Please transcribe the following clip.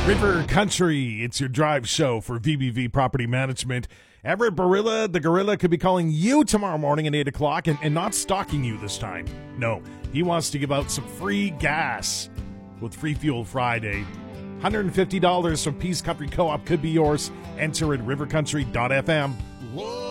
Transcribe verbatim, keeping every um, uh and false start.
River Country, it's your drive show for V B V Property Management. Everett Barilla, the gorilla, could be calling you tomorrow morning at eight o'clock and, and not stalking you this time. No, he wants to give out some free gas with Free Fuel Friday. one hundred fifty dollars from Peace Country Co-op could be yours. Enter at river country dot f m. Whoa.